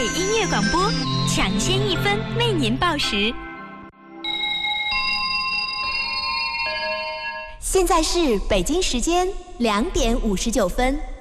美音乐广播，抢先1分为您报时。 现在是北京时间2点59分。